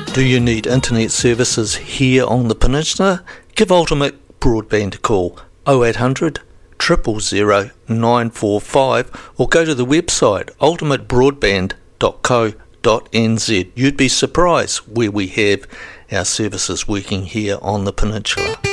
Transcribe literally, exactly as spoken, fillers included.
Do you need internet services here on the peninsula? Give Ultimate Broadband a call oh eight hundred, zero zero zero, nine four five or go to the website ultimate broadband dot co dot n z. You'd be surprised where we have our services working here on the peninsula.